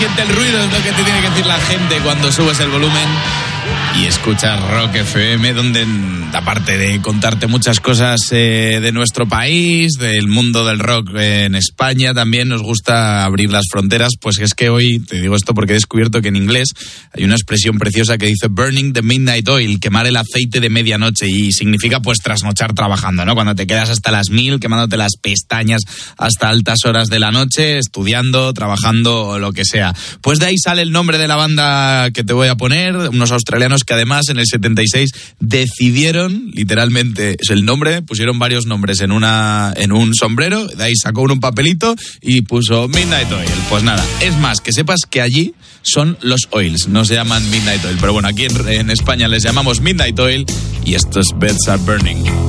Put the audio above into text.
siente el ruido, es lo que te tiene que decir la gente cuando subes el volumen y escuchas Rock FM, donde aparte de contarte muchas cosas de nuestro país, del mundo del rock en España, también nos gusta abrir las fronteras. Pues es que hoy, te digo esto porque he descubierto que en inglés hay una expresión preciosa que dice burning the midnight oil, quemar el aceite de medianoche, y significa pues trasnochar trabajando, ¿no? Cuando te quedas hasta las 1000 quemándote las pestañas hasta altas horas de la noche, estudiando, trabajando o lo que sea. Pues de ahí sale el nombre de la banda que te voy a poner, unos australianos que además en el 76 decidieron, literalmente es el nombre, pusieron varios nombres en un sombrero, de ahí sacó uno un papelito y puso Midnight Oil. Pues nada, es más, que sepas que allí son los Oils, no se llaman Midnight Oil, pero bueno, aquí en España les llamamos Midnight Oil y estos Beds Are Burning.